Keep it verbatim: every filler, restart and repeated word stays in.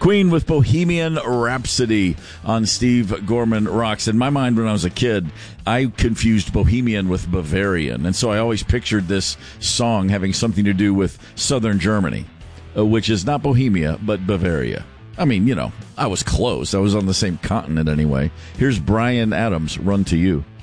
Queen with Bohemian Rhapsody on Steve Gorman Rocks. In my mind, when I was a kid, I confused Bohemian with Bavarian, and so I always pictured this song having something to do with southern Germany, uh, which is not Bohemia, but Bavaria. I mean, you know, I was close. I was on the same continent anyway. Here's Bryan Adams, Run to You.